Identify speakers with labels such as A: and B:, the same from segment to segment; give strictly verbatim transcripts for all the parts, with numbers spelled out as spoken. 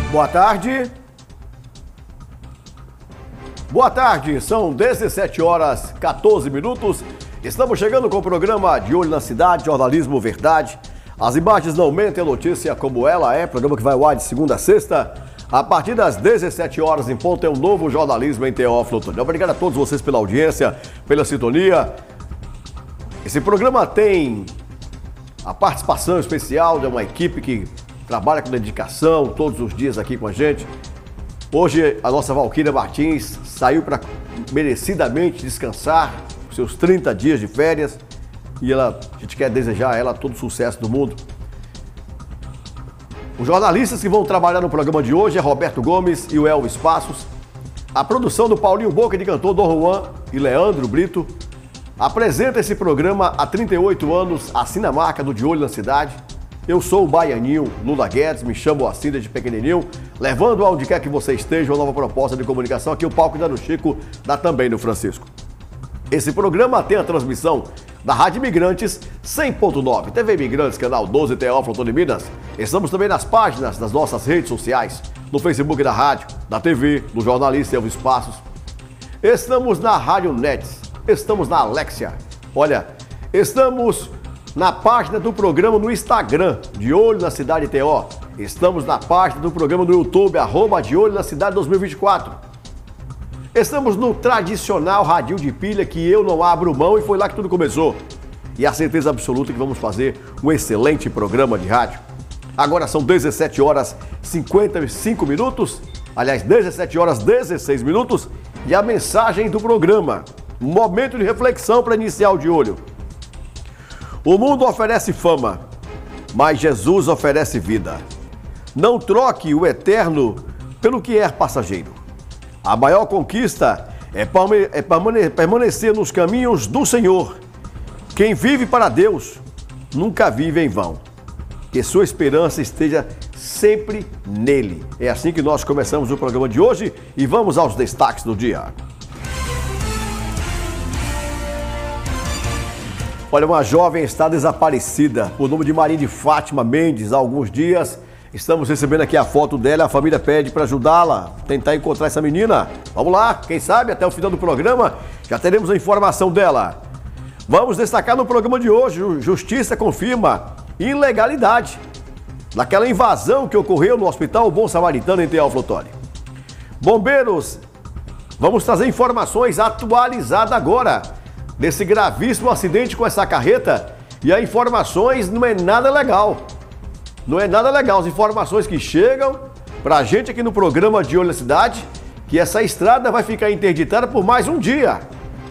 A: Boa tarde. Boa tarde, são dezessete horas e quatorze minutos. Estamos chegando com o programa De Olho na Cidade, Jornalismo Verdade. As imagens não mentem, a notícia como ela é. Programa que vai ao ar de segunda a sexta. A partir das dezessete horas em ponto é um novo jornalismo em Teófilo Otoni. Obrigado a todos vocês pela audiência, pela sintonia. Esse programa tem a participação especial de uma equipe que trabalha com dedicação todos os dias aqui com a gente. Hoje a nossa Valquíria Martins saiu para merecidamente descansar os seus trinta dias de férias e ela, a gente quer desejar a ela todo o sucesso do mundo. Os jornalistas que vão trabalhar no programa de hoje é Roberto Gomes e o Elvis Passos. A produção do Paulinho Boca de cantor Dom Juan e Leandro Brito. Apresenta esse programa há trinta e oito anos, assina a marca do De Olho na Cidade. Eu sou o baianinho Lula Guedes, me chamo assim desde pequenininho, levando aonde quer que você esteja uma nova proposta de comunicação. Aqui o palco da no Chico, dá também no Francisco. Esse programa tem a transmissão da Rádio Imigrantes cem ponto nove, T V Imigrantes, canal doze, Teófilo Otoni, Minas. Estamos também nas páginas das nossas redes sociais, no Facebook da rádio, da T V, do jornalista Elvis Passos. Estamos na Rádio Nets, estamos na Alexia. Olha, estamos na página do programa no Instagram, De Olho na Cidade T O. Estamos na página do programa no YouTube, arroba De Olho na Cidade dois mil e vinte e quatro. Estamos no tradicional radinho de pilha que eu não abro mão e foi lá que tudo começou. E a certeza absoluta que vamos fazer um excelente programa de rádio. Agora são dezessete horas e cinquenta e cinco minutos, aliás, dezessete horas e dezesseis minutos, e a mensagem do programa. Um momento de reflexão para iniciar o De Olho. O mundo oferece fama, mas Jesus oferece vida. Não troque o eterno pelo que é passageiro. A maior conquista é permanecer nos caminhos do Senhor. Quem vive para Deus nunca vive em vão. Que sua esperança esteja sempre nele. É assim que nós começamos o programa de hoje e vamos aos destaques do dia. Olha, uma jovem está desaparecida, o nome de Maria de Fátima Mendes, há alguns dias. Estamos recebendo aqui a foto dela, a família pede para ajudá-la, tentar encontrar essa menina. Vamos lá, quem sabe até o final do programa já teremos a informação dela. Vamos destacar no programa de hoje, Justiça confirma ilegalidade naquela invasão que ocorreu no Hospital Bom Samaritano em Teófilo Otoni. Bombeiros, vamos trazer informações atualizadas agora desse gravíssimo acidente com essa carreta, e as informações não é nada legal. Não é nada legal as informações que chegam pra gente aqui no programa De Olho na Cidade, que essa estrada vai ficar interditada por mais um dia.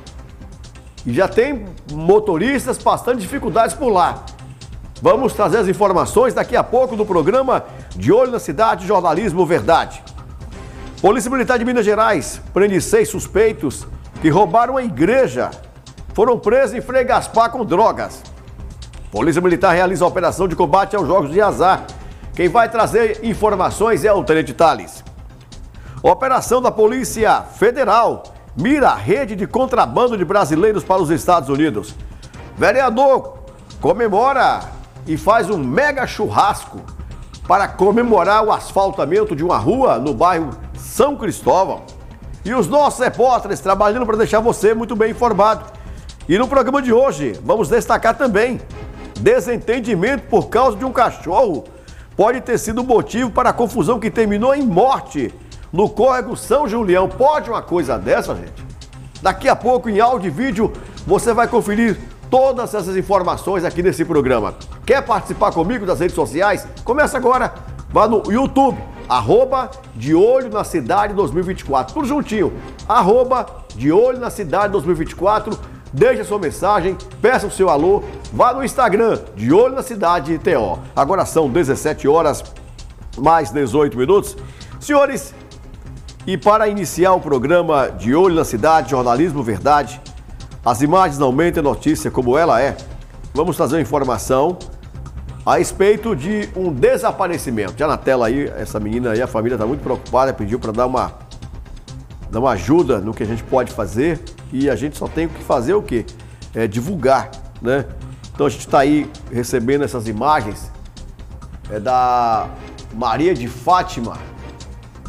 A: E já tem motoristas passando dificuldades por lá. Vamos trazer as informações daqui a pouco no programa De Olho na Cidade, Jornalismo Verdade. Polícia Militar de Minas Gerais prende seis suspeitos que roubaram a igreja. Foram presos em Frei Gaspar com drogas. Polícia Militar realiza a operação de combate aos jogos de azar. Quem vai trazer informações é o Tenente Thales. Operação da Polícia Federal mira a rede de contrabando de brasileiros para os Estados Unidos. Vereador comemora e faz um mega churrasco para comemorar o asfaltamento de uma rua no bairro São Cristóvão. E os nossos repórteres trabalhando para deixar você muito bem informado. E no programa de hoje, vamos destacar também desentendimento por causa de um cachorro. Pode ter sido motivo para a confusão que terminou em morte no córrego São Julião. Pode uma coisa dessa, gente? Daqui a pouco, em áudio e vídeo, você vai conferir todas essas informações aqui nesse programa. Quer participar comigo das redes sociais? Começa agora, vá no YouTube, arroba De Olho na Cidade dois mil e vinte e quatro. Tudo juntinho, arroba De Olho na Cidade dois mil e vinte e quatro. Deixe a sua mensagem, peça o seu alô, vá no Instagram, De Olho na Cidade T O. Agora são dezessete horas, mais dezoito minutos. Senhores, e para iniciar o programa De Olho na Cidade, Jornalismo Verdade, as imagens não mentem, notícia como ela é, vamos trazer uma informação a respeito de um desaparecimento. Já na tela aí, essa menina aí, a família está muito preocupada, pediu para dar uma, dar uma ajuda no que a gente pode fazer. E a gente só tem que fazer o quê? É divulgar, né? Então a gente está aí recebendo essas imagens é da Maria de Fátima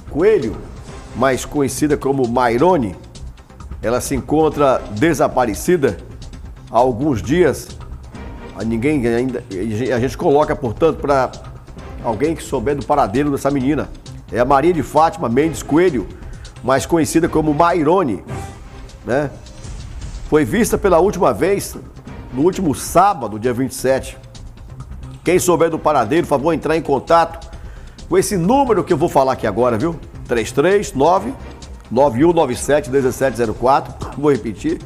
A: Coelho, mais conhecida como Mairone, ela se encontra desaparecida há alguns dias. A ninguém ainda, a gente coloca, portanto, para alguém que souber do paradeiro dessa menina. É a Maria de Fátima Mendes Coelho, mais conhecida como Mairone, né? Foi vista pela última vez no último sábado, dia vinte e sete. Quem souber do paradeiro, por favor, entrar em contato com esse número que eu vou falar aqui agora, viu? três três nove, nove um nove sete, um sete zero quatro. Vou repetir.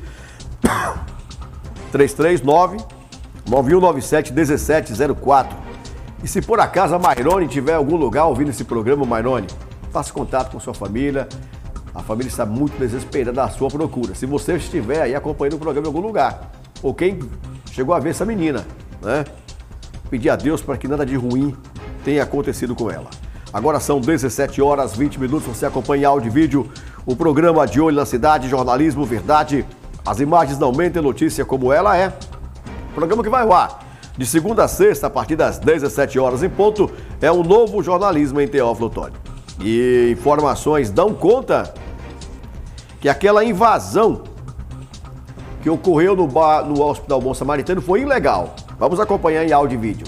A: três três nove, nove um nove sete, um sete zero quatro. E se por acaso a Mairone estiver em algum lugar ouvindo esse programa, Mairone, faça contato com sua família. A família está muito desesperada da sua procura. Se você estiver aí acompanhando o programa em algum lugar, ou quem chegou a ver essa menina, né? Pedir a Deus para que nada de ruim tenha acontecido com ela. Agora são dezessete horas e vinte minutos, você acompanha em áudio e vídeo o programa De Olho na Cidade, jornalismo, verdade. As imagens não mentem, notícia como ela é. Programa que vai ao ar de segunda a sexta, a partir das dezessete horas em ponto, é um novo jornalismo em Teófilo Otoni. E informações dão conta que aquela invasão que ocorreu no, bar, no Hospital Bom Samaritano foi ilegal. Vamos acompanhar em áudio e vídeo.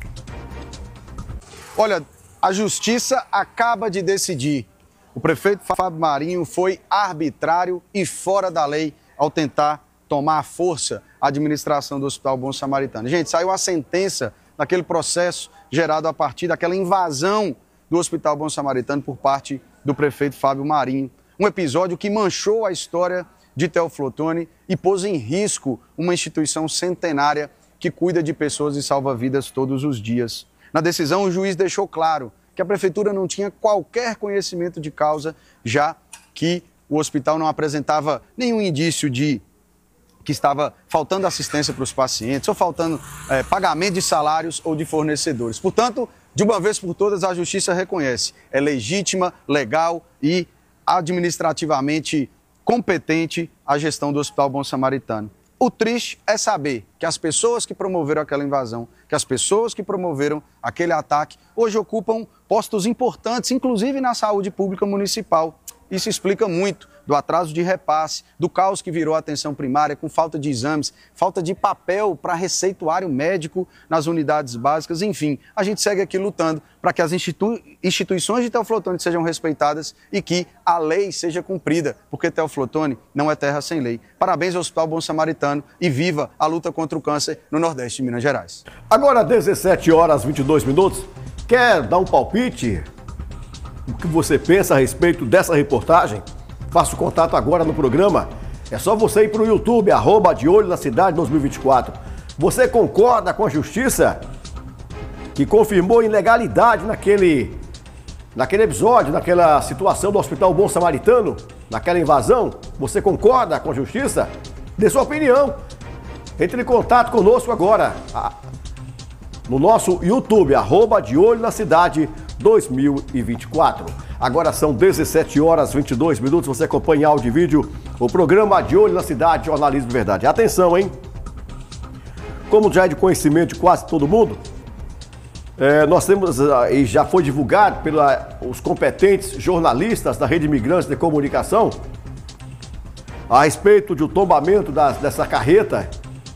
B: Olha, a Justiça acaba de decidir. O prefeito Fábio Marinho foi arbitrário e fora da lei ao tentar tomar à força a administração do Hospital Bom Samaritano. Gente, saiu a sentença daquele processo gerado a partir daquela invasão do Hospital Bom Samaritano por parte do prefeito Fábio Marinho. Um episódio que manchou a história de Teófilo Otoni e pôs em risco uma instituição centenária que cuida de pessoas e salva vidas todos os dias. Na decisão, o juiz deixou claro que a prefeitura não tinha qualquer conhecimento de causa, já que o hospital não apresentava nenhum indício de que estava faltando assistência para os pacientes ou faltando é, pagamento de salários ou de fornecedores. Portanto, de uma vez por todas, a Justiça reconhece, é legítima, legal e administrativamente competente a gestão do Hospital Bom Samaritano. O triste é saber que as pessoas que promoveram aquela invasão, que as pessoas que promoveram aquele ataque, hoje ocupam postos importantes, inclusive na saúde pública municipal. Isso explica muito do atraso de repasse, do caos que virou a atenção primária, com falta de exames, falta de papel para receituário médico nas unidades básicas, enfim. A gente segue aqui lutando para que as institu instituições de Teófilo Otoni sejam respeitadas e que a lei seja cumprida, porque Teófilo Otoni não é terra sem lei. Parabéns ao Hospital Bom Samaritano e viva a luta contra o câncer no Nordeste de Minas Gerais.
A: Agora, dezessete horas e vinte e dois minutos, quer dar um palpite? O que você pensa a respeito dessa reportagem? Faça o contato agora no programa. É só você ir para o YouTube, arroba De Olho na Cidade dois mil e vinte e quatro. Você concorda com a Justiça que confirmou ilegalidade naquele, naquele episódio, naquela situação do Hospital Bom Samaritano, naquela invasão? Você concorda com a Justiça? Dê sua opinião. Entre em contato conosco agora no nosso YouTube, arroba De Olho na Cidade dois mil e vinte e quatro. Agora são dezessete horas e vinte e dois minutos, você acompanha em áudio e vídeo o programa De Olho na Cidade, Jornalismo Verdade. Atenção, hein? Como já é de conhecimento de quase todo mundo, é, nós temos, e já foi divulgado pelos competentes jornalistas da Rede Imigrantes de Comunicação, a respeito de um tombamento da, dessa carreta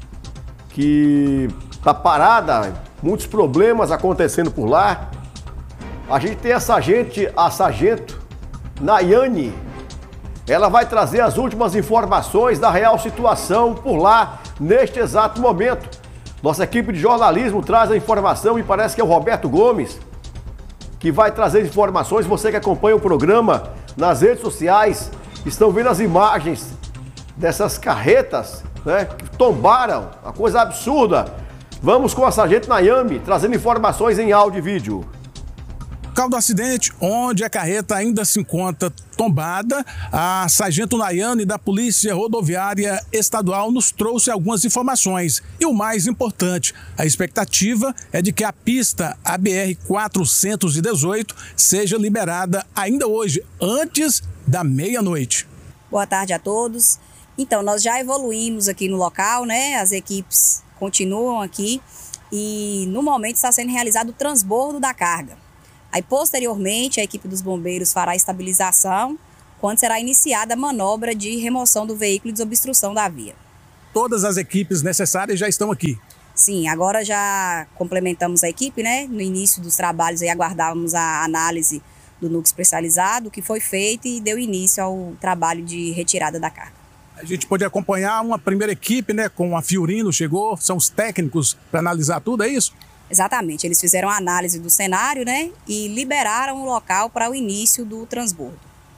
A: que está parada, muitos problemas acontecendo por lá. A gente tem a sargente, a sargento Nayane. Ela vai trazer as últimas informações da real situação por lá, neste exato momento. Nossa equipe de jornalismo traz a informação e parece que é o Roberto Gomes que vai trazer informações. Você que acompanha o programa nas redes sociais, estão vendo as imagens dessas carretas, né, que tombaram, uma coisa absurda. Vamos com a sargento Nayane, trazendo informações em áudio e vídeo.
C: Local do acidente, onde a carreta ainda se encontra tombada, a sargento Nayane da Polícia Rodoviária Estadual nos trouxe algumas informações. E o mais importante, a expectativa é de que a pista A B R quatrocentos e dezoito seja liberada ainda hoje, antes da meia-noite.
D: Boa tarde a todos. Então, nós já evoluímos aqui no local, né? As equipes continuam aqui e no momento está sendo realizado o transbordo da carga. Aí, posteriormente, a equipe dos bombeiros fará a estabilização, quando será iniciada a manobra de remoção do veículo e desobstrução da via.
C: Todas as equipes necessárias já estão aqui?
D: Sim, agora já complementamos a equipe, né? No início dos trabalhos aí aguardávamos a análise do núcleo especializado, que foi feito e deu início ao trabalho de retirada da carga.
C: A gente pode acompanhar uma primeira equipe, né? Com a Fiorino chegou, são os técnicos para analisar tudo, é isso?
D: Exatamente, eles fizeram a análise do cenário, né? E liberaram o local para o início do transbordo.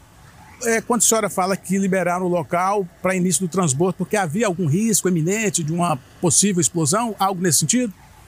C: É, quando a senhora fala que liberaram o local para início do transbordo, porque havia algum risco iminente de uma possível explosão, algo nesse sentido?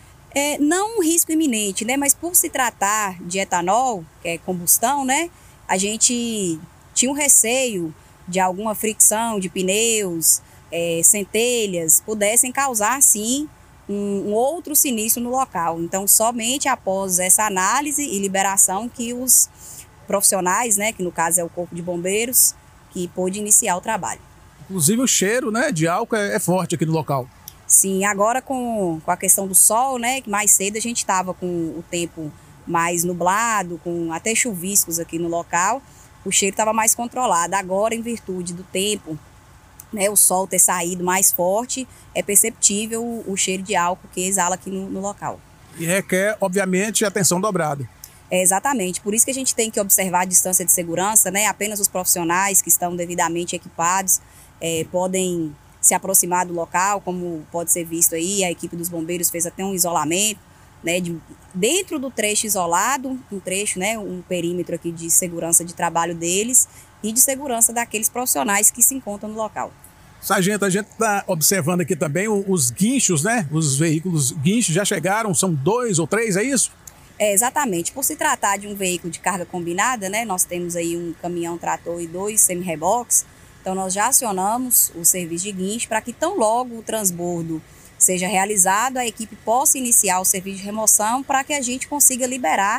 D: É, não um risco iminente, né? Mas por se tratar de etanol, que é combustão, né? A gente tinha um receio de alguma fricção de pneus, é, centelhas, pudessem causar, sim, um, um outro sinistro no local. Então, somente após essa análise e liberação que os profissionais, né, que no caso é o Corpo de Bombeiros, que pôde iniciar o trabalho.
C: Inclusive o cheiro, né, de álcool é, é forte aqui no local.
D: Sim, agora com, com a questão do sol, né, que mais cedo a gente estava com o tempo mais nublado, com até chuviscos aqui no local, o cheiro estava mais controlado. Agora, em virtude do tempo, né, o sol ter saído mais forte, é perceptível o, o cheiro de álcool que exala aqui no, no local.
C: E requer, obviamente, atenção dobrada.
D: É, exatamente, por isso que a gente tem que observar a distância de segurança, né? Apenas os profissionais que estão devidamente equipados é, podem se aproximar do local, como pode ser visto aí, a equipe dos bombeiros fez até um isolamento, né? De, dentro do trecho isolado, um trecho, né? Um perímetro aqui de segurança de trabalho deles e de segurança daqueles profissionais que se encontram no local.
C: Sargento, a gente está observando aqui também os guinchos, né? Os veículos guinchos já chegaram, são dois ou três, é isso?
D: É, exatamente. Por se tratar de um veículo de carga combinada, né, nós temos aí um caminhão trator e dois semi-reboques, então nós já acionamos o serviço de guincho para que tão logo o transbordo seja realizado, a equipe possa iniciar o serviço de remoção para que a gente consiga liberar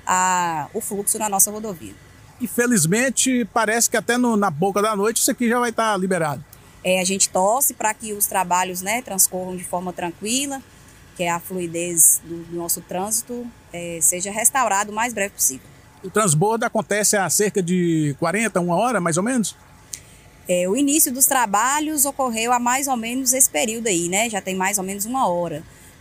D: a, o fluxo na nossa rodovia.
C: Infelizmente, parece que até no, na boca da noite isso aqui já vai estar liberado.
D: É, a gente torce para que os trabalhos, né, transcorram de forma tranquila, que é a fluidez do, do nosso trânsito, é, seja restaurado o mais breve possível.
C: O transbordo acontece há cerca de quarenta, uma hora, mais ou menos?
D: É, o início dos trabalhos ocorreu há mais ou menos esse período aí, né? Já tem mais ou menos uma hora.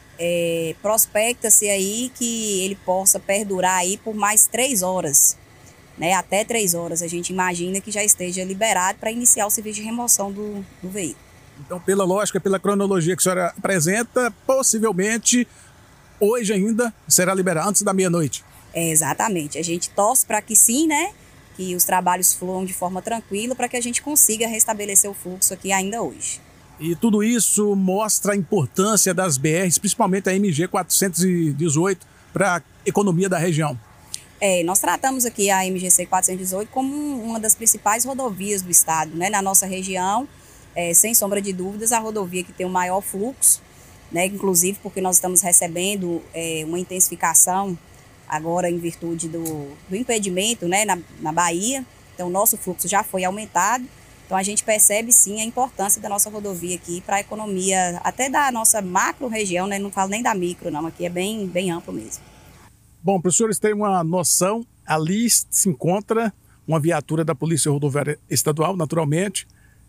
D: É, prospecta-se aí que ele possa perdurar aí por mais três horas, né? Até três horas. A gente imagina que já esteja liberado para iniciar o serviço de remoção do, do veículo.
C: Então, pela lógica, pela cronologia que a senhora apresenta, possivelmente hoje ainda será liberado, antes da meia-noite.
D: É, exatamente. A gente torce para que sim, né? Que os trabalhos fluam de forma tranquila para que a gente consiga restabelecer o fluxo aqui ainda hoje.
C: E tudo isso mostra a importância das B Rs, principalmente a M G quatrocentos e dezoito, para a economia da região.
D: É, nós tratamos aqui a M G C quatrocentos e dezoito como uma das principais rodovias do estado, né? Na nossa região. É, sem sombra de dúvidas, a rodovia que tem o maior fluxo, né, inclusive porque nós estamos recebendo é, uma intensificação agora em virtude do, do impedimento, né, na, na Bahia, então o nosso fluxo já foi aumentado, então a gente percebe sim a importância da nossa rodovia aqui para a economia, até da nossa macro região, né, não falo nem da micro não, aqui é bem, bem amplo mesmo.
C: Bom, para os senhores terem uma noção, ali se encontra uma viatura da Polícia Rodoviária Estadual, naturalmente,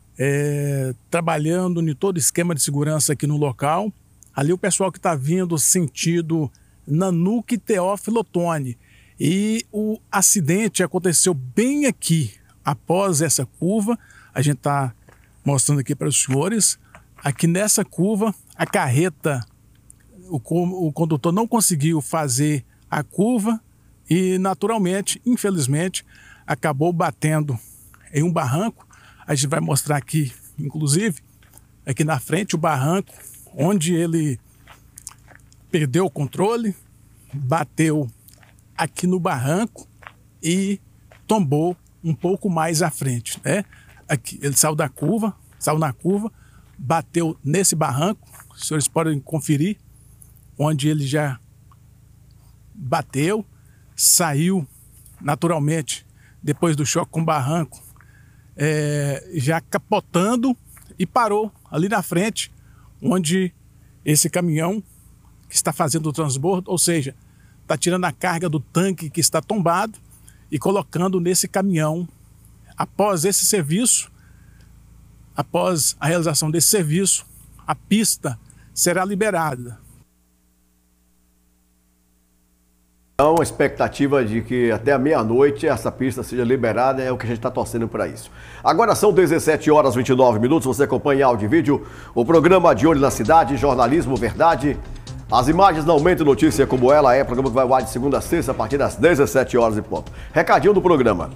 C: É, trabalhando em todo esquema de segurança aqui no local. Ali o pessoal que está vindo sentido Nanuque Teófilo Otoni. E o acidente aconteceu bem aqui, após essa curva. A gente está mostrando aqui para os senhores. Aqui nessa curva, a carreta, o, o condutor não conseguiu fazer a curva e, naturalmente, infelizmente, acabou batendo em um barranco. A gente vai mostrar aqui, inclusive, aqui na frente, o barranco, onde ele perdeu o controle, bateu aqui no barranco e tombou um pouco mais à frente, né? Aqui, ele saiu da curva, saiu na curva, bateu nesse barranco, os senhores podem conferir, onde ele já bateu, saiu naturalmente, depois do choque com o barranco, É, já capotando e parou ali na frente, onde esse caminhão que está fazendo o transbordo, ou seja, está tirando a carga do tanque que está tombado e colocando nesse caminhão. Após esse serviço, após a realização desse serviço, a pista será liberada.
A: Então, a expectativa de que até a meia-noite essa pista seja liberada é o que a gente está torcendo para isso. Agora são dezessete horas e vinte e nove minutos, você acompanha em áudio e vídeo o programa De Olho na Cidade, Jornalismo Verdade. As imagens não mentem, notícia como ela é, programa que vai ao ar de segunda a sexta a partir das dezessete horas e ponto. Recadinho do programa.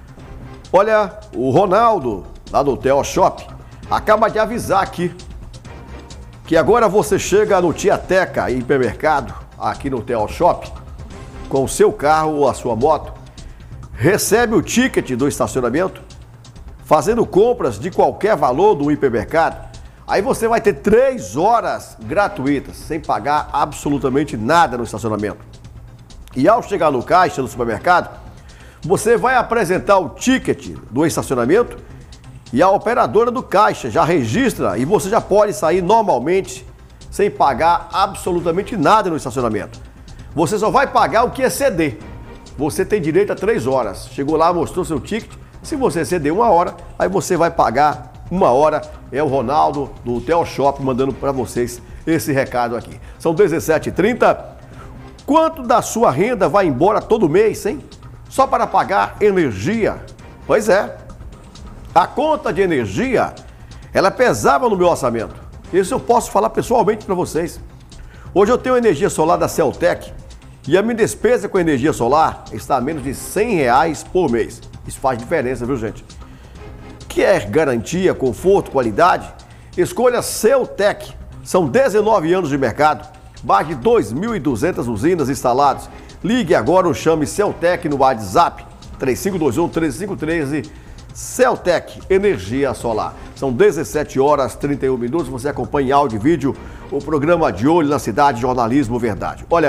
A: Olha, o Ronaldo, lá do T E O Shop, acaba de avisar aqui que agora você chega no Tiateca Hipermercado, aqui no T E O Shop, com o seu carro ou a sua moto, recebe o ticket do estacionamento, fazendo compras de qualquer valor do hipermercado. Aí você vai ter três horas gratuitas, sem pagar absolutamente nada no estacionamento. E ao chegar no caixa do supermercado, você vai apresentar o ticket do estacionamento e a operadora do caixa já registra e você já pode sair normalmente, sem pagar absolutamente nada no estacionamento. Você só vai pagar o que exceder. Você tem direito a três horas. Chegou lá, mostrou seu ticket. Se você exceder uma hora, aí você vai pagar uma hora. É o Ronaldo do T E O Shop mandando para vocês esse recado aqui. São dezessete e trinta. Quanto da sua renda vai embora todo mês, hein? Só para pagar energia? Pois é. A conta de energia, ela pesava no meu orçamento. Isso eu posso falar pessoalmente para vocês. Hoje eu tenho energia solar da Celtec e a minha despesa com energia solar está a menos de cem reais por mês. Isso faz diferença, viu, gente? Quer garantia, conforto, qualidade? Escolha Celtec. São dezenove anos de mercado, mais de dois mil e duzentas usinas instaladas. Ligue agora ou chame Celtec no WhatsApp três cinco dois um, três cinco um três. Celtec Energia Solar. São dezessete horas e trinta e um minutos. Você acompanha em áudio e vídeo o programa De Olho na Cidade, Jornalismo Verdade. Olha,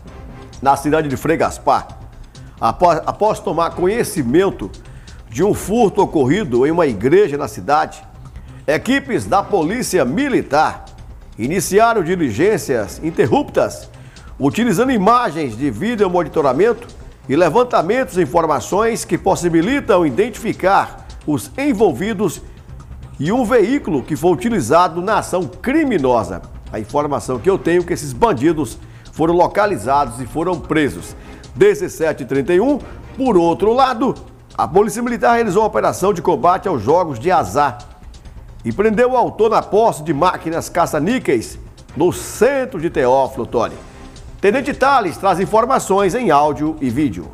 A: na cidade de Frei Gaspar, após, após tomar conhecimento de um furto ocorrido em uma igreja na cidade, equipes da Polícia Militar iniciaram diligências interruptas, utilizando imagens de vídeo monitoramento e levantamentos de informações que possibilitam identificar os envolvidos e um veículo que foi utilizado na ação criminosa. A informação que eu tenho é que esses bandidos foram localizados e foram presos. dezessete e trinta e um, por outro lado, a Polícia Militar realizou uma operação de combate aos jogos de azar e prendeu o autor na posse de máquinas caça-níqueis no centro de Teófilo Otoni. Tenente Thales traz informações em áudio e vídeo.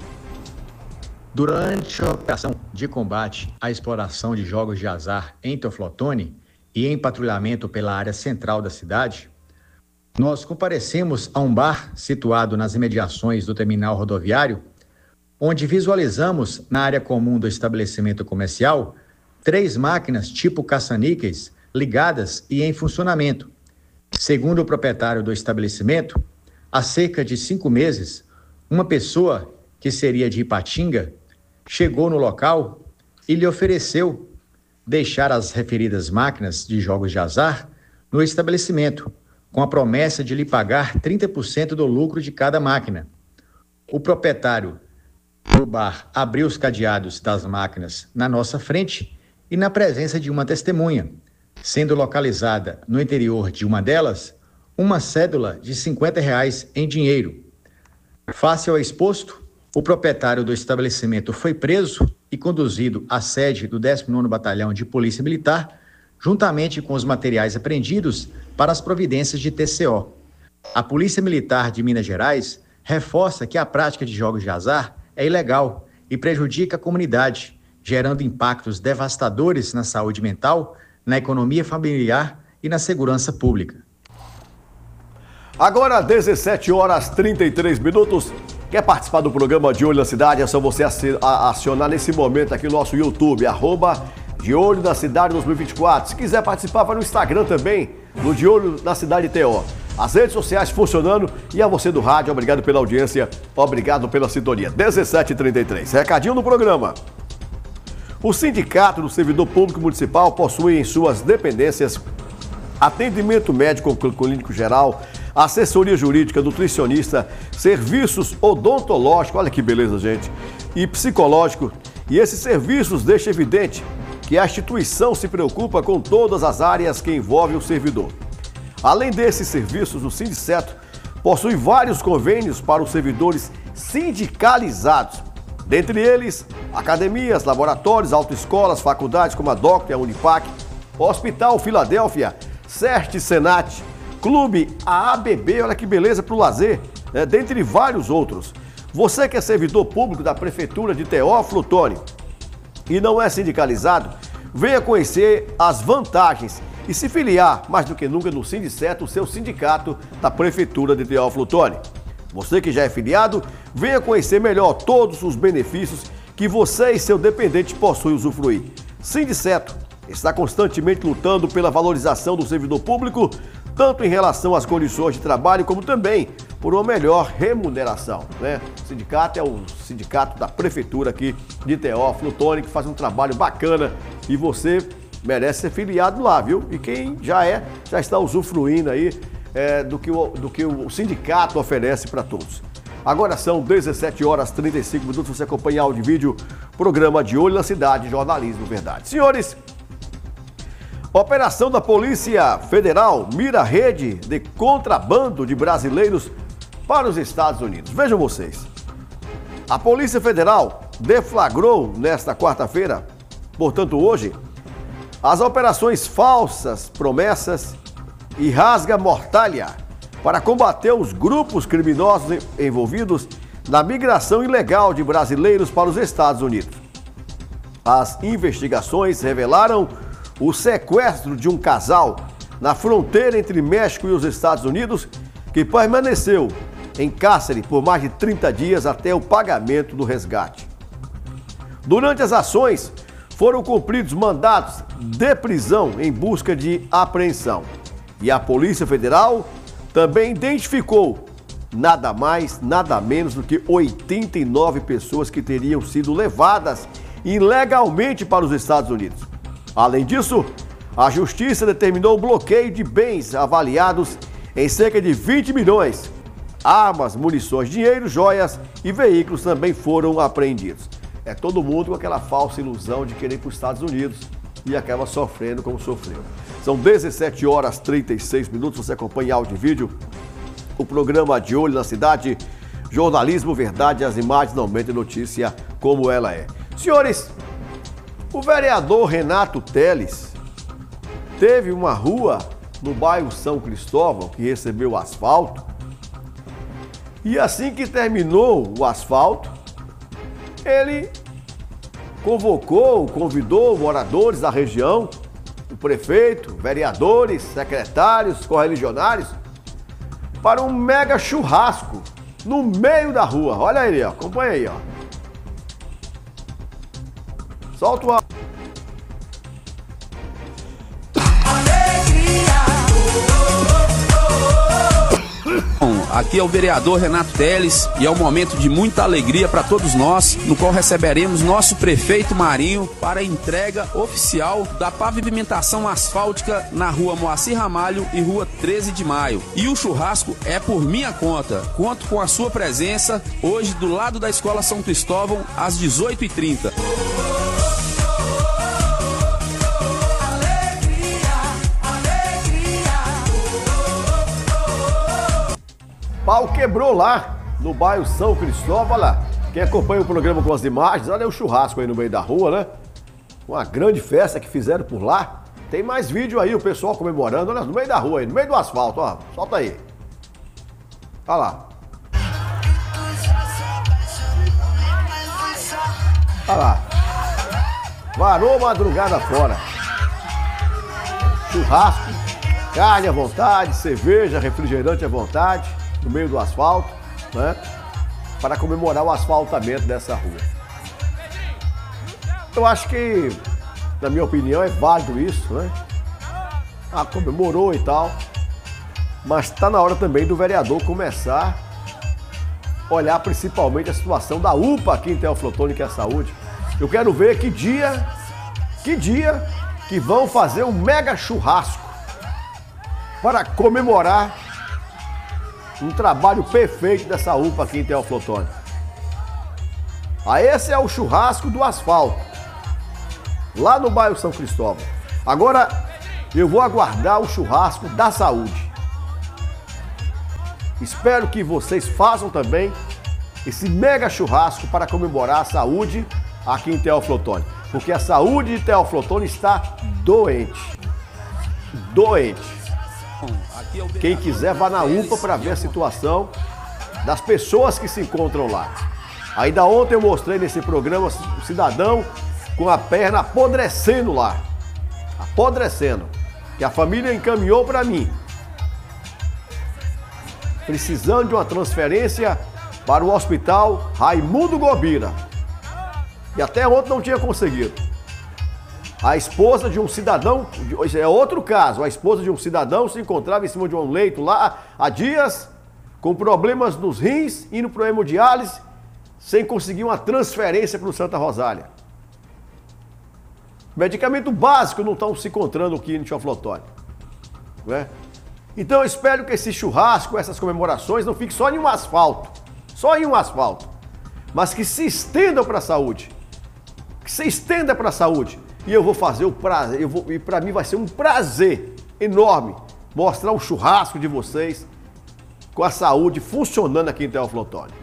E: Durante a operação de combate à exploração de jogos de azar em Teófilo Otoni e em patrulhamento pela área central da cidade, nós comparecemos a um bar situado nas imediações do terminal rodoviário, onde visualizamos na área comum do estabelecimento comercial três máquinas tipo caça-níqueis ligadas e em funcionamento. Segundo o proprietário do estabelecimento, há cerca de cinco meses, uma pessoa que seria de Ipatinga chegou no local e lhe ofereceu deixar as referidas máquinas de jogos de azar no estabelecimento, com a promessa de lhe pagar trinta por cento do lucro de cada máquina. O proprietário do bar abriu os cadeados das máquinas na nossa frente e na presença de uma testemunha, sendo localizada no interior de uma delas uma cédula de cinquenta reais em dinheiro. Face ao exposto, o proprietário do estabelecimento foi preso e conduzido à sede do décimo nono Batalhão de Polícia Militar, juntamente com os materiais apreendidos para as providências de T C O. A Polícia Militar de Minas Gerais reforça que a prática de jogos de azar é ilegal e prejudica a comunidade, gerando impactos devastadores na saúde mental, na economia familiar e na segurança pública.
A: Agora, dezessete horas e trinta e três minutos. Quer participar do programa De Olho na Cidade? É só você acionar nesse momento aqui o nosso YouTube, arroba De Olho na Cidade dois mil e vinte e quatro. Se quiser participar, vai no Instagram também, no De Olho na Cidade T O. As redes sociais funcionando e a você do rádio, obrigado pela audiência, obrigado pela sintonia. dezessete e trinta e três. Recadinho no programa. O Sindicato do Servidor Público Municipal possui em suas dependências atendimento médico clínico geral, assessoria jurídica, nutricionista, serviços odontológicos, olha que beleza, gente, e psicológico. E esses serviços deixam evidente que a instituição se preocupa com todas as áreas que envolvem o servidor. Além desses serviços, o Sindiceto possui vários convênios para os servidores sindicalizados. Dentre eles, academias, laboratórios, autoescolas, faculdades como a Docter, a Unipac, Hospital Filadélfia, CERT, Senat, Clube A A B B, olha que beleza para o lazer, né? Dentre vários outros. Você que é servidor público da Prefeitura de Teófilo Otoni e não é sindicalizado, venha conhecer as vantagens e se filiar, mais do que nunca, no Sindiceto, o seu sindicato da Prefeitura de Teófilo Otoni. Você que já é filiado, venha conhecer melhor todos os benefícios que você e seu dependente possuem usufruir. Sindiceto está constantemente lutando pela valorização do servidor público, tanto em relação às condições de trabalho, como também por uma melhor remuneração, né? O sindicato é o sindicato da Prefeitura aqui de Teófilo Otoni, que faz um trabalho bacana e você merece ser filiado lá, viu? E quem já é, já está usufruindo aí é, do, que o, do que o sindicato oferece para todos. Agora são dezessete horas e trinta e cinco minutos, você acompanha áudio e vídeo, programa De Olho na Cidade, Jornalismo Verdade. Senhores, operação da Polícia Federal mira rede de contrabando de brasileiros para os Estados Unidos. Vejam vocês, a Polícia Federal deflagrou nesta quarta-feira, portanto hoje, as operações Falsas Promessas e Rasga Mortalha para combater os grupos criminosos envolvidos na migração ilegal de brasileiros para os Estados Unidos. As investigações revelaram o sequestro de um casal na fronteira entre México e os Estados Unidos, que permaneceu em cárcere por mais de trinta dias até o pagamento do resgate. Durante as ações, foram cumpridos mandados de prisão em busca de apreensão. E a Polícia Federal também identificou nada mais, nada menos do que oitenta e nove pessoas que teriam sido levadas ilegalmente para os Estados Unidos. Além disso, a Justiça determinou o bloqueio de bens avaliados em cerca de vinte milhões. Armas, munições, dinheiro, joias e veículos também foram apreendidos. É todo mundo com aquela falsa ilusão de querer ir para os Estados Unidos e acaba sofrendo como sofreu. São dezessete horas e trinta e seis minutos, você acompanha áudio e vídeo, o programa De Olho na Cidade, Jornalismo Verdade, as imagens não mentem, notícia como ela é. Senhores, o vereador Renato Teles teve uma rua no bairro São Cristóvão que recebeu asfalto e assim que terminou o asfalto, ele convocou, convidou moradores da região, o prefeito, vereadores, secretários, correligionários, para um mega churrasco no meio da rua. Olha aí, ó, acompanha aí, ó. Solta o áudio.
F: Aqui é o vereador Renato Teles e é um momento de muita alegria para todos nós, no qual receberemos nosso prefeito Marinho para a entrega oficial da pavimentação asfáltica na rua Moacir Ramalho e rua treze de maio. E o churrasco é por minha conta. Conto com a sua presença hoje do lado da Escola São Cristóvão às dezoito e trinta.
A: Pau quebrou lá no bairro São Cristóvão, olha lá. Quem acompanha o programa com as imagens, olha o churrasco aí no meio da rua, né? Uma grande festa que fizeram por lá. Tem mais vídeo aí, o pessoal comemorando, olha, no meio da rua aí, no meio do asfalto, ó. Solta aí. Olha lá. Olha lá. Varou madrugada fora. Churrasco, carne à vontade, cerveja, refrigerante à vontade, no meio do asfalto, né? Para comemorar o asfaltamento dessa rua. Eu acho que, na minha opinião, é válido isso, né? Ah, comemorou e tal. Mas está na hora também do vereador começar a olhar principalmente a situação da U P A aqui em Teófilo Otoni, que é a saúde. Eu quero ver que dia, que dia que vão fazer um mega churrasco para comemorar Um trabalho perfeito dessa U P A aqui em Teoflotone. Ah, esse é o churrasco do asfalto, lá no bairro São Cristóvão. Agora eu vou aguardar o churrasco da saúde. Espero que vocês façam também esse mega churrasco para comemorar a saúde aqui em Teoflotone. Porque a saúde de Teoflotone está doente. Doente. Quem quiser vá na U P A para ver a situação das pessoas que se encontram lá. Ainda ontem eu mostrei nesse programa o cidadão com a perna apodrecendo lá. Apodrecendo. Que a família encaminhou para mim. Precisando de uma transferência para o hospital Raimundo Gobira. E até ontem não tinha conseguido. A esposa de um cidadão, é outro caso, a esposa de um cidadão se encontrava em cima de um leito lá há dias, com problemas nos rins, indo para o hemodiálise, sem conseguir uma transferência para o Santa Rosália. Medicamento básico não estão se encontrando aqui em Teoflotone, né? Então eu espero que esse churrasco, essas comemorações não fiquem só em um asfalto, só em um asfalto, mas que se estendam para a saúde, que se estenda para a saúde. E eu vou fazer o prazer, eu vou, e para mim vai ser um prazer enorme mostrar o churrasco de vocês com a saúde funcionando aqui em Teoflotone.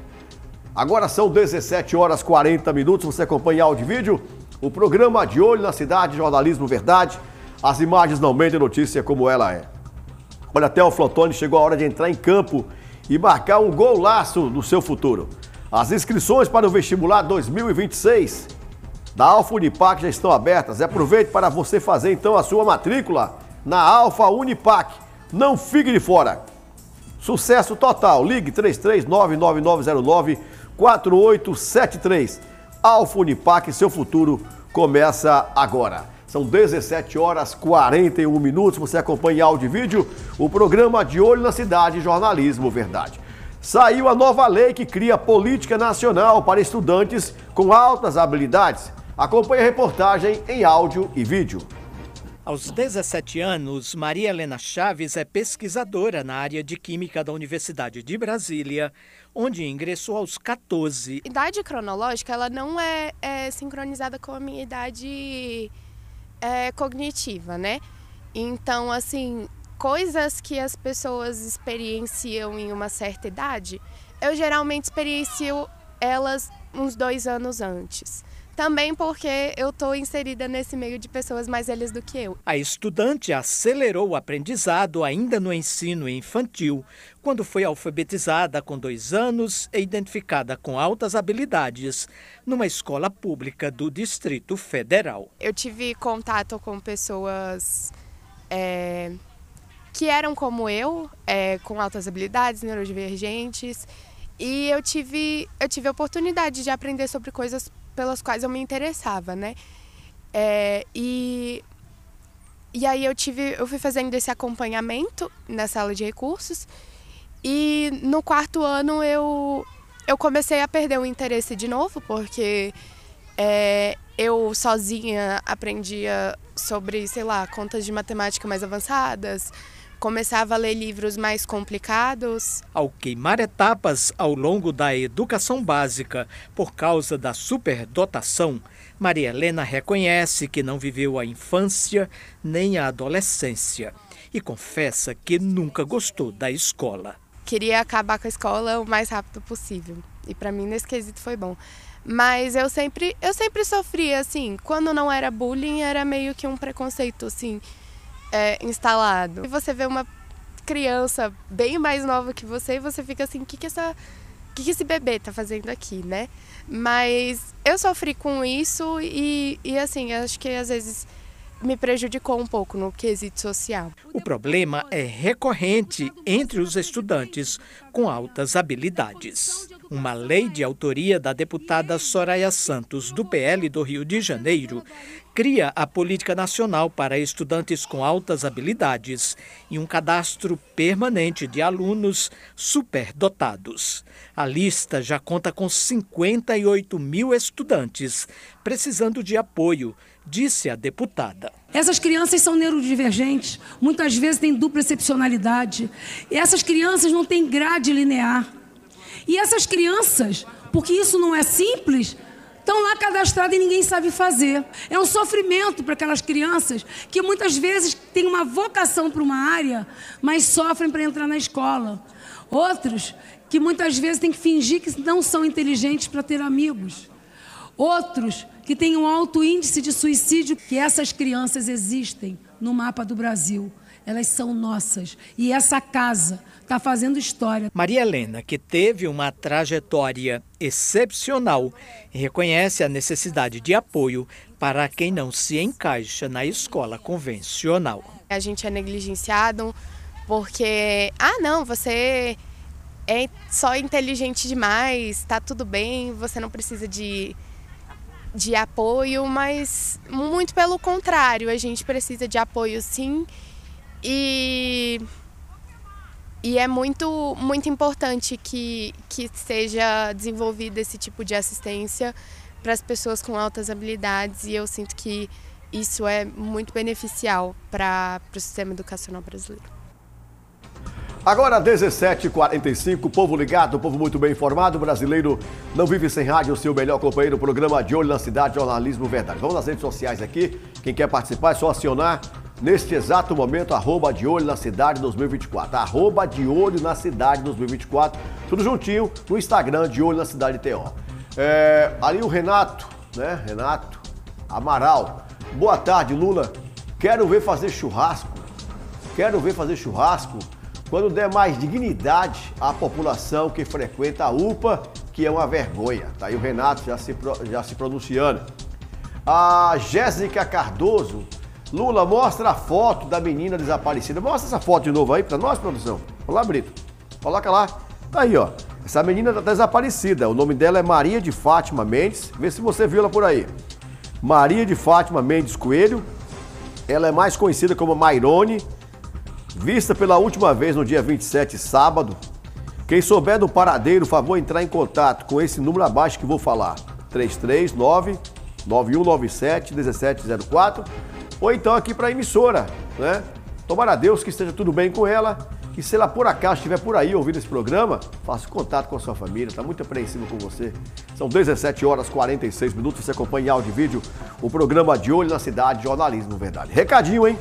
A: Agora são dezessete horas e quarenta minutos, você acompanha áudio e vídeo, o programa De Olho na Cidade, Jornalismo Verdade, as imagens não mentem, notícia como ela é. Olha, Teoflotone, chegou a hora de entrar em campo e marcar um golaço no seu futuro. As inscrições para o vestibular dois mil e vinte e seis da Alfa Unipac já estão abertas. Aproveite para você fazer então a sua matrícula na Alfa Unipac. Não fique de fora. Sucesso total. Ligue três três nove nove nove zero nove quatro oito sete três. Alfa Unipac, seu futuro começa agora. São dezessete horas e quarenta e um minutos. Você acompanha em áudio e vídeo o programa De Olho na Cidade, Jornalismo Verdade. Saiu a nova lei que cria política nacional para estudantes com altas habilidades. Acompanhe a reportagem em áudio e vídeo.
G: Aos dezessete anos, Maria Helena Chaves é pesquisadora na área de Química da Universidade de Brasília, onde ingressou aos quatorze.
H: A idade cronológica ela não é, é sincronizada com a minha idade é, cognitiva, né? Então, assim, coisas que as pessoas experienciam em uma certa idade, eu geralmente experiencio elas uns dois anos antes. Também porque eu estou inserida nesse meio de pessoas mais velhas do que eu.
G: A estudante acelerou o aprendizado ainda no ensino infantil, quando foi alfabetizada com dois anos e identificada com altas habilidades numa escola pública do Distrito Federal.
H: Eu tive contato com pessoas é, que eram como eu, é, com altas habilidades, neurodivergentes, e eu tive, eu tive a oportunidade de aprender sobre coisas pelas quais eu me interessava, né? É, e, e aí eu tive, eu fui fazendo esse acompanhamento na sala de recursos e no quarto ano eu, eu comecei a perder o interesse de novo, porque é, eu sozinha aprendia sobre, sei lá, contas de matemática mais avançadas, começava a ler livros mais complicados.
G: Ao queimar etapas ao longo da educação básica por causa da superdotação, Maria Helena reconhece que não viveu a infância nem a adolescência e confessa que nunca gostou da escola.
H: Queria acabar com a escola o mais rápido possível e para mim nesse quesito foi bom. Mas eu sempre, eu sempre sofria, assim, quando não era bullying era meio que um preconceito, assim, É, instalado. E você vê uma criança bem mais nova que você e você fica assim, o que que, essa, que que esse bebê tá fazendo aqui, né? Mas eu sofri com isso e, e assim, acho que às vezes me prejudicou um pouco no quesito social.
G: O problema é recorrente entre os estudantes com altas habilidades. Uma lei de autoria da deputada Soraya Santos, do P L do Rio de Janeiro, cria a Política Nacional para Estudantes com Altas Habilidades e um cadastro permanente de alunos superdotados. A lista já conta com cinquenta e oito mil estudantes precisando de apoio, disse a deputada.
I: Essas crianças são neurodivergentes, muitas vezes têm dupla excepcionalidade. E essas crianças não têm grade linear. E essas crianças, porque isso não é simples, estão lá cadastradas e ninguém sabe fazer. É um sofrimento para aquelas crianças que muitas vezes têm uma vocação para uma área, mas sofrem para entrar na escola. Outros que muitas vezes têm que fingir que não são inteligentes para ter amigos. Outros que têm um alto índice de suicídio, que essas crianças existem no mapa do Brasil. Elas são nossas. E essa casa está fazendo história.
G: Maria Helena, que teve uma trajetória excepcional, reconhece a necessidade de apoio para quem não se encaixa na escola convencional.
H: A gente é negligenciado porque, ah não, você é só inteligente demais, está tudo bem, você não precisa de... de apoio, mas muito pelo contrário, a gente precisa de apoio sim, e, e é muito, muito importante que, que seja desenvolvido esse tipo de assistência para as pessoas com altas habilidades, e eu sinto que isso é muito beneficial para o sistema educacional brasileiro.
A: Agora, dezessete e quarenta e cinco, povo ligado, povo muito bem informado, brasileiro não vive sem rádio, o seu melhor companheiro, programa De Olho na Cidade, Jornalismo Verdade. Vamos nas redes sociais aqui, quem quer participar é só acionar neste exato momento, arroba De Olho na Cidade dois mil e vinte e quatro, arroba De Olho na Cidade dois mil e vinte e quatro, tudo juntinho no Instagram, De Olho na Cidade T O. É, ali o Renato, né, Renato Amaral, boa tarde, Lula, quero ver fazer churrasco, quero ver fazer churrasco, quando der mais dignidade à população que frequenta a U P A, que é uma vergonha. Tá aí o Renato já se, já se pronunciando. A Jéssica Cardoso, Lula, mostra a foto da menina desaparecida. Mostra essa foto de novo aí pra nós, produção. Olá, Brito. Coloca lá. Tá aí, ó. Essa menina tá desaparecida. O nome dela é Maria de Fátima Mendes. Vê se você viu ela por aí. Maria de Fátima Mendes Coelho. Ela é mais conhecida como Mairone. Vista pela última vez no dia vinte e sete, sábado. Quem souber do paradeiro, favor entrar em contato com esse número abaixo que vou falar. três três nove, nove um nove sete, um sete zero quatro. Ou então aqui para a emissora, né? Tomara a Deus que esteja tudo bem com ela. E se ela por acaso estiver por aí ouvindo esse programa, faça contato com a sua família. Está muito apreensivo com você. São dezessete horas e quarenta e seis minutos. Você acompanha em áudio e vídeo o programa De Olho na Cidade, Jornalismo Verdade. Recadinho, hein?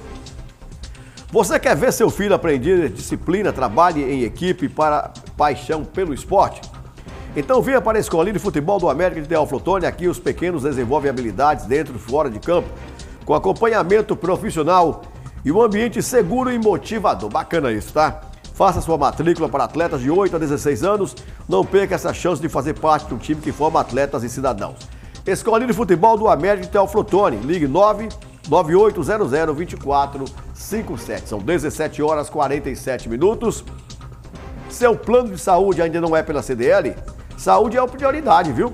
A: Você quer ver seu filho aprender disciplina, trabalhe em equipe para paixão pelo esporte? Então venha para a Escolinha de Futebol do América de Teófilo. Aqui os pequenos desenvolvem habilidades dentro e fora de campo, com acompanhamento profissional e um ambiente seguro e motivador. Bacana isso, tá? Faça sua matrícula para atletas de oito a dezesseis anos. Não perca essa chance de fazer parte de um time que forma atletas e cidadãos. Escolinha de Futebol do América de Teófilo. Ligue nove nove oito zero zero dois quatro cinco sete. São dezessete horas e quarenta e sete minutos. Seu plano de saúde ainda não é pela C D L? Saúde é a prioridade, viu?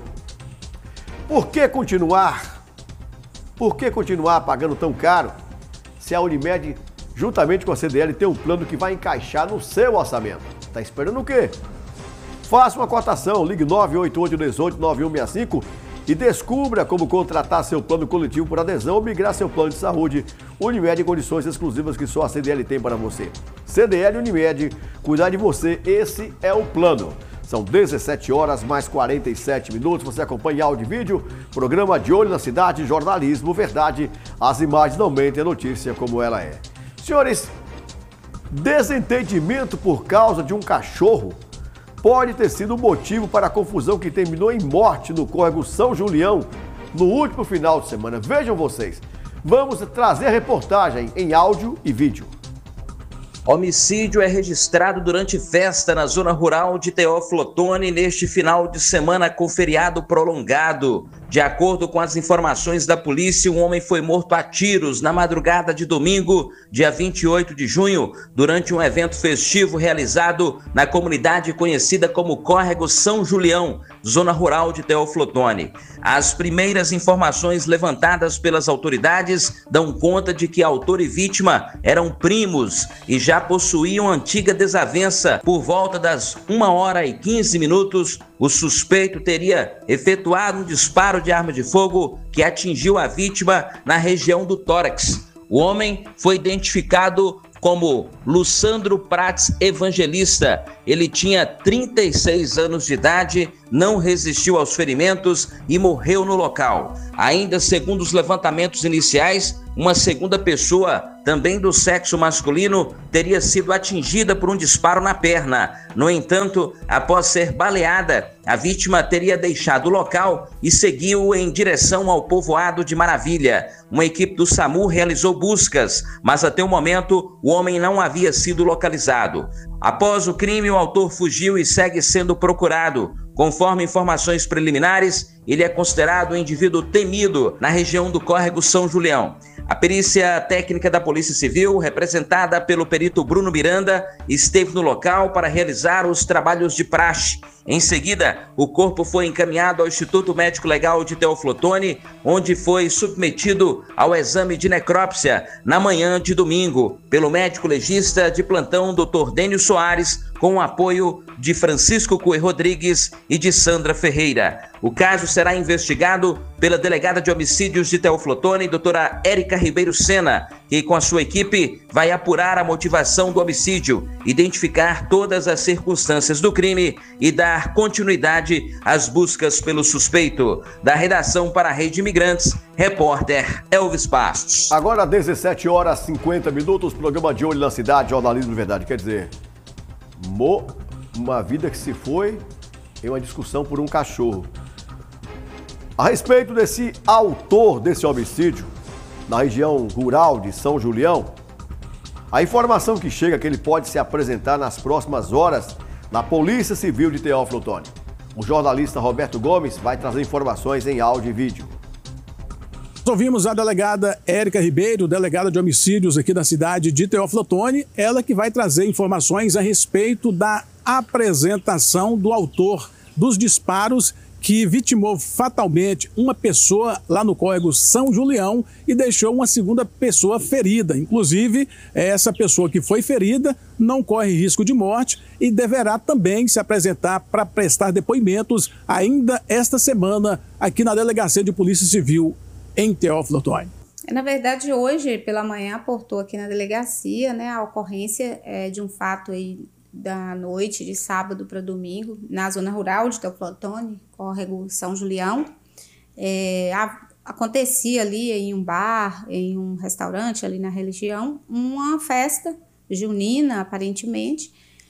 A: Por que continuar? Por que continuar pagando tão caro se a Unimed, juntamente com a C D L, tem um plano que vai encaixar no seu orçamento? Tá esperando o quê? Faça uma cotação, ligue nove oito oito um oito nove um seis cinco e descubra como contratar seu plano coletivo por adesão ou migrar seu plano de saúde. Unimed em condições exclusivas que só a C D L tem para você. C D L Unimed, cuidar de você, esse é o plano. São dezessete horas mais quarenta e sete minutos. Você acompanha em áudio e vídeo, programa De Olho na Cidade, Jornalismo Verdade. As imagens não mentem a notícia como ela é. Senhores, desentendimento por causa de um cachorro pode ter sido o motivo para a confusão que terminou em morte no córrego São Julião no último final de semana. Vejam vocês. Vamos trazer a reportagem em áudio e vídeo.
J: Homicídio é registrado durante festa na zona rural de Teófilo Otoni neste final de semana com feriado prolongado. De acordo com as informações da polícia, um homem foi morto a tiros na madrugada de domingo, dia vinte e oito de junho, durante um evento festivo realizado na comunidade conhecida como Córrego São Julião, zona rural de Teófilo Otoni. As primeiras informações levantadas pelas autoridades dão conta de que autor e vítima eram primos e já possuíam antiga desavença. Por volta das uma hora e quinze minutos, o suspeito teria efetuado um disparo de arma de fogo que atingiu a vítima na região do tórax. O homem foi identificado como Lucandro Prates Evangelista. Ele tinha trinta e seis anos de idade, não resistiu aos ferimentos e morreu no local. Ainda segundo os levantamentos iniciais, uma segunda pessoa, também do sexo masculino, teria sido atingida por um disparo na perna. No entanto, após ser baleada, a vítima teria deixado o local e seguiu em direção ao povoado de Maravilha. Uma equipe do SAMU realizou buscas, mas até o momento o homem não havia sido localizado. Após o crime, o autor fugiu e segue sendo procurado. Conforme informações preliminares, ele é considerado um indivíduo temido na região do Córrego São Julião. A perícia técnica da Polícia Civil, representada pelo perito Bruno Miranda, esteve no local para realizar os trabalhos de praxe. Em seguida, o corpo foi encaminhado ao Instituto Médico Legal de Teófilo Otoni, onde foi submetido ao exame de necrópsia na manhã de domingo, pelo médico legista de plantão doutor Dênio Soares, com o apoio de Francisco Cue Rodrigues e de Sandra Ferreira. O caso será investigado pela delegada de homicídios de Teófilo Otoni, doutora Érica Ribeiro Sena, que com a sua equipe vai apurar a motivação do homicídio, identificar todas as circunstâncias do crime e dar continuidade às buscas pelo suspeito. Da redação para a Rede Imigrantes, repórter Elvis Passos.
A: Agora, dezessete horas e cinquenta minutos, programa de Olho na Cidade, Jornalismo de Verdade. Quer dizer, mo, uma vida que se foi em uma discussão por um cachorro. A respeito desse autor desse homicídio, na região rural de São Julião, a informação que chega é que ele pode se apresentar nas próximas horas na Polícia Civil de Teófilo Otoni. O jornalista Roberto Gomes vai trazer informações em áudio e vídeo.
C: Ouvimos a delegada Érica Ribeiro, delegada de homicídios aqui da cidade de Teófilo Otoni, ela que vai trazer informações a respeito da apresentação do autor dos disparos que vitimou fatalmente uma pessoa lá no Córrego São Julião e deixou uma segunda pessoa ferida. Inclusive, essa pessoa que foi ferida não corre risco de morte e deverá também se apresentar para prestar depoimentos ainda esta semana aqui na Delegacia de Polícia Civil em Teófilo Otoni.
D: Na verdade, hoje, pela manhã, aportou aqui na delegacia, né, a ocorrência é, de um fato aí da noite de sábado para domingo, na zona rural de Teófilo Otoni, Córrego São Julião. É, a, acontecia ali em um bar, em um restaurante ali na região, uma festa junina, aparentemente,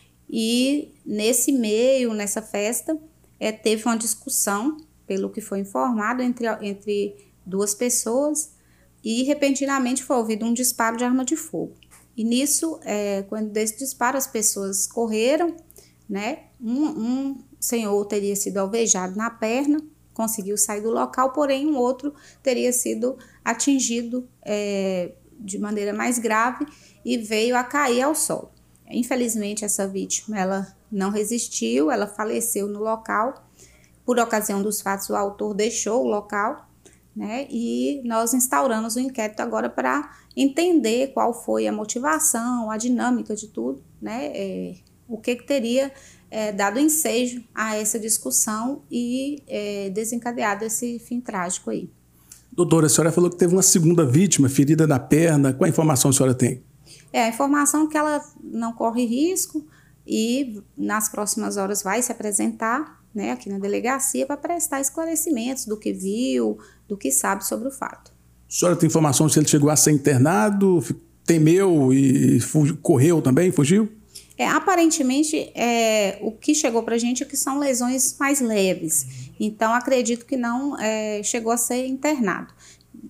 D: e nesse meio, nessa festa, é, teve uma discussão, pelo que foi informado, entre, entre duas pessoas, e repentinamente foi ouvido um disparo de arma de fogo. E nisso, é, quando desse disparo, as pessoas correram, né? Um, um senhor teria sido alvejado na perna, conseguiu sair do local, porém um outro teria sido atingido é, de maneira mais grave e veio a cair ao solo. Infelizmente, essa vítima ela não resistiu, ela faleceu no local. Por ocasião dos fatos, o autor deixou o local, né? E nós instauramos o inquérito agora para entender qual foi a motivação, a dinâmica de tudo, né? É, o que, que teria é, dado ensejo a essa discussão e é, desencadeado esse fim trágico aí.
C: Doutora, a senhora falou que teve uma segunda vítima ferida na perna. Qual a informação a senhora tem?
D: É, a informação que ela não corre risco e nas próximas horas vai se apresentar, né, aqui na delegacia para prestar esclarecimentos do que viu, do que sabe sobre o fato.
C: A senhora tem informação se ele chegou a ser internado, temeu e fugiu, correu também, fugiu?
D: É, aparentemente, é, o que chegou para a gente é que são lesões mais leves. Então, acredito que não é, chegou a ser internado.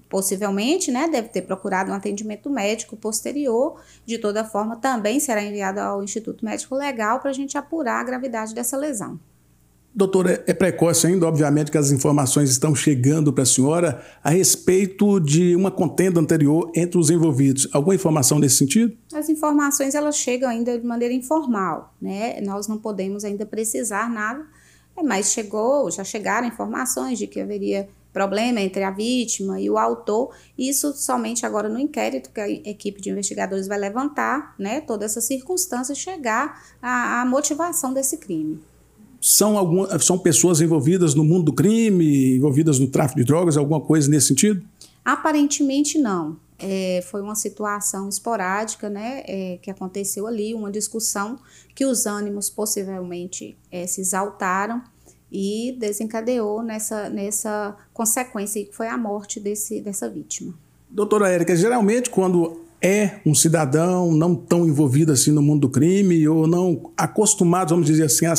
D: possivelmente, né, deve ter procurado um atendimento médico posterior. De toda forma, também será enviado ao Instituto Médico Legal para a gente apurar a gravidade dessa lesão.
C: Doutora, é precoce ainda, obviamente que as informações estão chegando para a senhora a respeito de uma contenda anterior entre os envolvidos. Alguma informação nesse sentido?
D: As informações elas chegam ainda de maneira informal, né? Nós não podemos ainda precisar nada, mas chegou, já chegaram informações de que haveria problema entre a vítima e o autor. Isso somente agora no inquérito que a equipe de investigadores vai levantar, né? Toda essa circunstância e chegar à, à motivação desse crime.
C: São, algumas, são pessoas envolvidas no mundo do crime, envolvidas no tráfico de drogas, alguma coisa nesse sentido?
D: Aparentemente não. É, foi uma situação esporádica, né, é, que aconteceu ali, uma discussão que os ânimos possivelmente é, se exaltaram e desencadeou nessa, nessa consequência que foi a morte desse, dessa vítima.
C: Doutora Érica, geralmente quando é um cidadão não tão envolvido assim no mundo do crime ou não acostumado, vamos dizer assim, a